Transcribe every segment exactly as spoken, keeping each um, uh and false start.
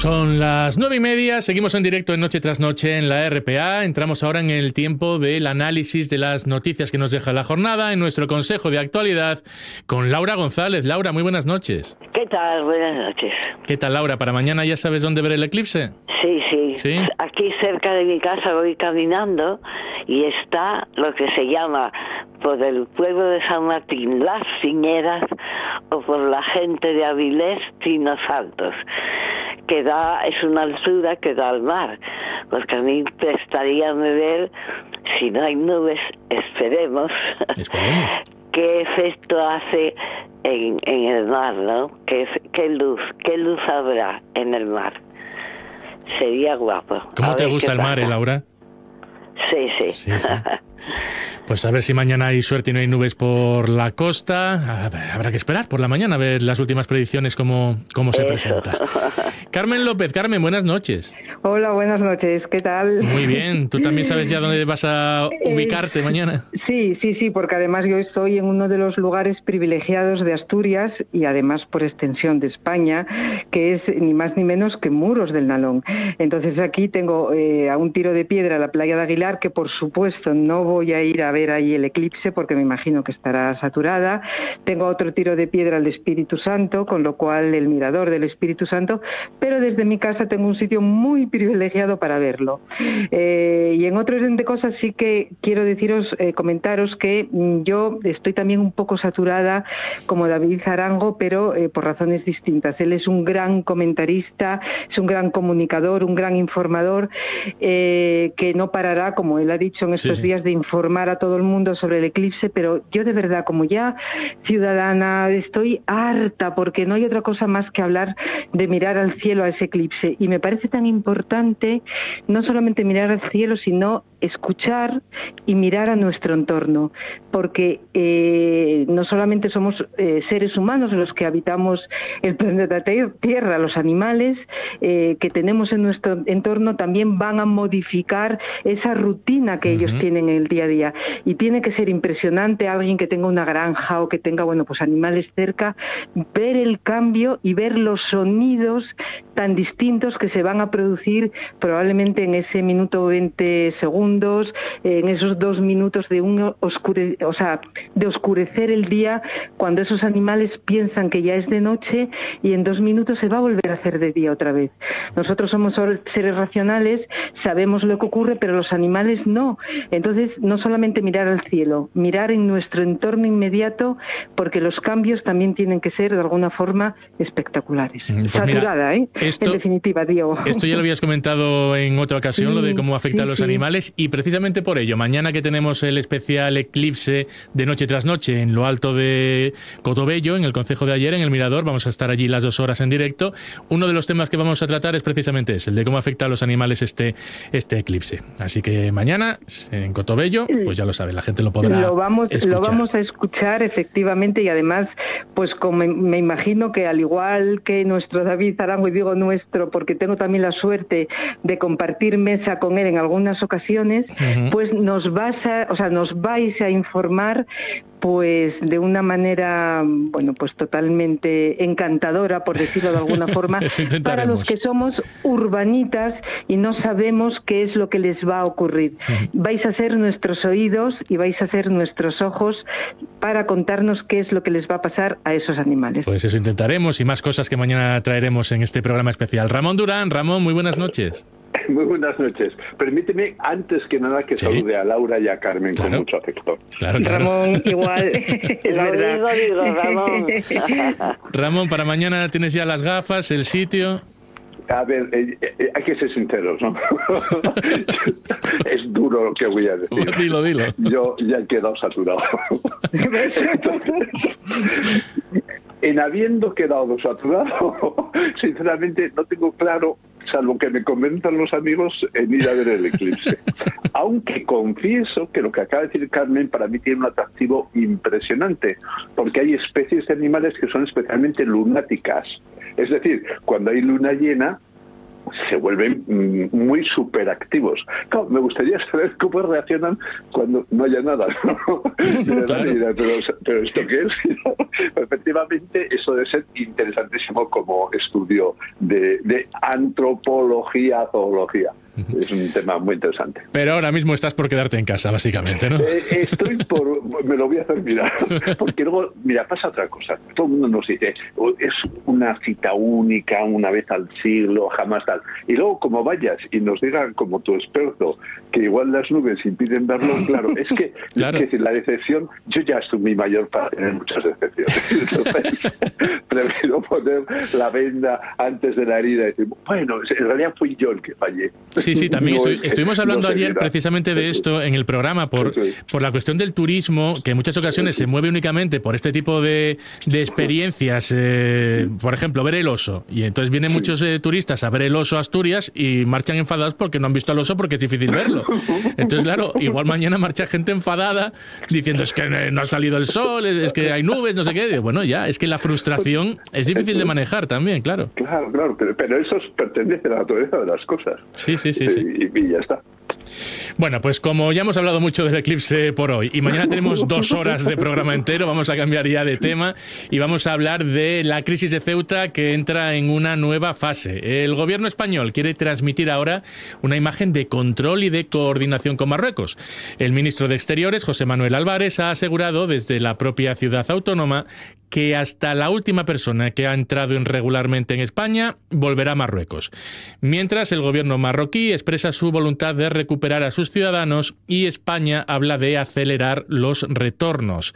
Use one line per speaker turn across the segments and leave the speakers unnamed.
Son las nueve y media, seguimos en directo en Noche tras Noche en la R P A. Entramos ahora en el tiempo del análisis de las noticias que nos deja la jornada en nuestro Consejo de Actualidad con Laura González. Laura, muy buenas noches.
¿Qué tal? Buenas noches.
¿Qué tal, Laura? ¿Para mañana ya sabes dónde ver el eclipse?
Sí, sí.
¿Sí?
Aquí cerca de mi casa voy caminando y está lo que se llama por el pueblo de San Martín Las Ciñeras o por la gente de Avilés Pinos Altos, que da, es una altura que da al mar, porque a mí me estaría de ver, si no hay nubes, esperemos,
Esperemos.
qué efecto hace en, en el mar, ¿no? ¿Qué, qué luz, qué luz habrá en el mar? Sería guapo.
¿Cómo
A
te
ver
gusta
qué
el mar,
pasa.
eh, Laura?
Sí, sí.
Sí, sí. Pues a ver si mañana hay suerte y no hay nubes por la costa. Habrá que esperar por la mañana a ver las últimas predicciones cómo, cómo se
Eso.
presenta. Carmen López. Carmen, buenas noches.
Hola, buenas noches, ¿qué tal?
Muy bien. ¿Tú también sabes ya dónde vas a ubicarte
Eh,
mañana?
Sí, sí, sí, porque además yo estoy en uno de los lugares privilegiados de Asturias y además por extensión de España, que es ni más ni menos que Muros del Nalón. Entonces aquí tengo eh, a un tiro de piedra la playa de Aguilar, que por supuesto no voy a ir a ver ahí el eclipse porque me imagino que estará saturada. Tengo otro tiro de piedra al Espíritu Santo, con lo cual el mirador del Espíritu Santo, pero desde mi casa tengo un sitio muy privilegiado para verlo. Eh, y en otro orden de cosas sí que quiero deciros, eh, comentaros que mm, yo estoy también un poco saturada como David Zarango, pero eh, por razones distintas. Él es un gran comentarista, es un gran comunicador, un gran informador, eh, que no parará, como él ha dicho en estos
Sí.
días, de informar a todo el mundo sobre el eclipse, pero yo de verdad, como ya ciudadana, estoy harta porque no hay otra cosa más que hablar de mirar al cielo a ese eclipse. Y me parece tan importante no solamente mirar al cielo, sino escuchar y mirar a nuestro entorno, porque eh, no solamente somos eh, seres humanos los que habitamos el planeta Tierra, los animales eh, que tenemos en nuestro entorno también van a modificar esa rutina que ellos
Ujú.
tienen en el día a día, y tiene que ser impresionante alguien que tenga una granja o que tenga, bueno, pues animales cerca, ver el cambio y ver los sonidos tan distintos que se van a producir probablemente en ese minuto veinte segundos, en esos dos minutos de un oscure, o sea, de oscurecer el día, cuando esos animales piensan que ya es de noche y en dos minutos se va a volver a hacer de día otra vez. Nosotros somos seres racionales, sabemos lo que ocurre, pero los animales no. Entonces, no solamente mirar al cielo, mirar en nuestro entorno inmediato, porque los cambios también tienen que ser de alguna forma espectaculares.
Pues
Saturada,
mira,
¿eh?
esto-
en definitiva, Diego.
Esto ya lo habías comentado en otra ocasión,
Sí,
lo de cómo afecta
sí,
a los
sí.
animales, y precisamente por ello, mañana que tenemos el especial eclipse de Noche tras Noche en lo alto de Cotobello, en el concejo de ayer, en el Mirador, vamos a estar allí las dos horas en directo. Uno de los temas que vamos a tratar es precisamente ese, el de cómo afecta a los animales este, este eclipse. Así que mañana, en Cotobello, pues ya lo sabe, la gente lo podrá
Lo vamos,
escuchar.
lo vamos a escuchar efectivamente, y además, pues como me, me imagino que al igual que nuestro David Zarango, y digo nuestro porque tengo también la suerte de compartir mesa con él en algunas ocasiones,
Ujú.
pues nos vas a, o sea, nos vais a informar pues de una manera, bueno, pues totalmente encantadora, por decirlo de alguna forma,
Eso
para
intentaremos.
los que somos urbanitas y no sabemos qué es lo que les va a ocurrir. Vais a ser nuestros oídos y vais a ser nuestros ojos para contarnos qué es lo que les va a pasar a esos animales.
Pues eso intentaremos, y más cosas que mañana traeremos en este programa especial. Ramón Durán. Ramón, muy buenas noches.
Muy buenas noches. Permíteme, antes que nada, que
Sí.
salude a Laura y a Carmen
Claro.
con mucho afecto.
Claro, claro.
Ramón, igual, es
Lo
verdad.
digo, digo, Ramón.
Ramón, para mañana tienes ya las gafas, el sitio.
A ver, eh, eh, hay que ser sinceros, ¿no? Es duro lo que voy a decir.
Dilo, dilo.
Yo ya he quedado saturado. Entonces, en habiendo quedado saturado, sinceramente no tengo claro, salvo que me convenzan los amigos, en ir a ver el eclipse. Aunque confieso que lo que acaba de decir Carmen para mí tiene un atractivo impresionante, porque hay especies de animales que son especialmente lunáticas. Es decir, cuando hay luna llena, se vuelven muy superactivos. Claro, me gustaría saber cómo reaccionan cuando no haya nada, ¿no? Claro. pero, pero ¿esto qué es? Efectivamente, eso debe ser interesantísimo como estudio de, de antropología, zoología. Es un tema muy interesante.
Pero ahora mismo estás por quedarte en casa, básicamente, ¿no?
Eh, estoy por... Me lo voy a hacer mirar. Porque luego, mira, pasa otra cosa. Todo el mundo nos dice, es una cita única, una vez al siglo, jamás tal. Y luego, como vayas y nos digan, como tu experto, que igual las nubes impiden verlo, claro, es que, claro. Es decir, la decepción, yo ya estoy mi mayor para tener muchas decepciones. Entonces, prefiero poner la venda antes de la herida y decir, bueno, en realidad fui yo el que fallé.
Sí, sí, también no, estu estuvimos hablando no ayer precisamente de esto en el programa por, por la cuestión del turismo, que en muchas ocasiones se mueve únicamente por este tipo de, de experiencias, eh, por ejemplo, ver el oso. Y entonces vienen muchos eh, turistas a ver el oso a Asturias y marchan enfadados porque no han visto al oso porque es difícil verlo. Entonces, claro, igual mañana marcha gente enfadada diciendo es que no ha salido el sol, es que hay nubes, no sé qué. Bueno, ya, es que la frustración es difícil de manejar también, claro.
Claro, claro, pero, pero eso pertenece a la naturaleza de las cosas.
Sí, sí, sí. sí.
Y, y ya está.
Bueno, pues como ya hemos hablado mucho del eclipse por hoy y mañana tenemos dos horas de programa entero, vamos a cambiar ya de tema y vamos a hablar de la crisis de Ceuta que entra en una nueva fase. El gobierno español quiere transmitir ahora una imagen de control y de coordinación con Marruecos. El ministro de Exteriores, José Manuel Álvarez, ha asegurado desde la propia ciudad autónoma que hasta la última persona que ha entrado irregularmente en España volverá a Marruecos. Mientras, el gobierno marroquí expresa su voluntad de recuperar a sus ciudadanos y España habla de acelerar los retornos.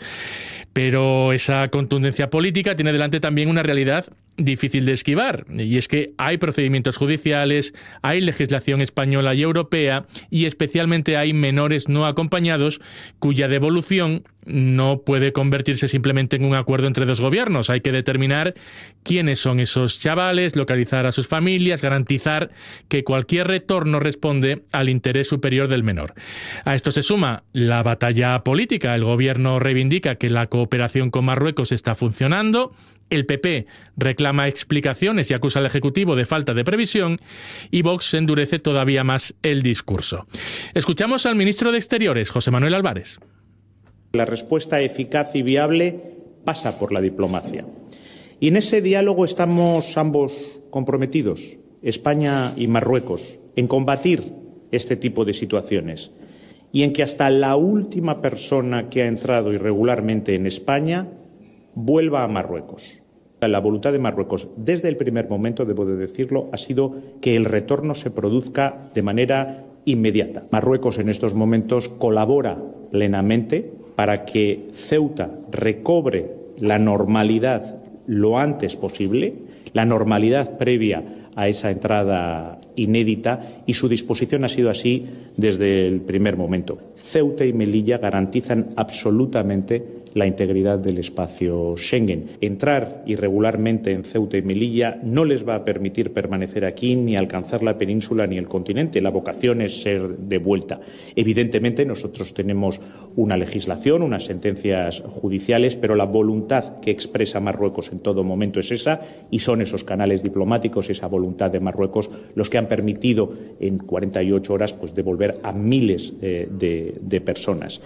Pero esa contundencia política tiene delante también una realidad difícil de esquivar, y es que hay procedimientos judiciales, hay legislación española y europea, y especialmente hay menores no acompañados cuya devolución no puede convertirse simplemente en un acuerdo entre dos gobiernos. Hay que determinar quiénes son esos chavales, localizar a sus familias, garantizar que cualquier retorno responde al interés superior del menor. A esto se suma la batalla política. El gobierno reivindica que la cooperación con Marruecos está funcionando. El P P reclama explicaciones y acusa al Ejecutivo de falta de previsión y Vox endurece todavía más el discurso. Escuchamos al ministro de Exteriores, José Manuel Álvarez.
La respuesta eficaz y viable pasa por la diplomacia. Y en ese diálogo estamos ambos comprometidos, España y Marruecos, en combatir este tipo de situaciones y en que hasta la última persona que ha entrado irregularmente en España vuelva a Marruecos. La voluntad de Marruecos, desde el primer momento, debo de decirlo, ha sido que el retorno se produzca de manera inmediata. Marruecos en estos momentos colabora plenamente para que Ceuta recobre la normalidad lo antes posible, la normalidad previa a esa entrada inédita, y su disposición ha sido así desde el primer momento. Ceuta y Melilla garantizan absolutamente la integridad del espacio Schengen. Entrar irregularmente en Ceuta y Melilla no les va a permitir permanecer aquí ni alcanzar la península ni el continente. La vocación es ser de vuelta. Evidentemente nosotros tenemos una legislación, unas sentencias judiciales, pero la voluntad que expresa Marruecos en todo momento es esa, y son esos canales diplomáticos, esa voluntad de Marruecos, los que han permitido en cuarenta y ocho horas pues devolver a miles eh, de, de personas.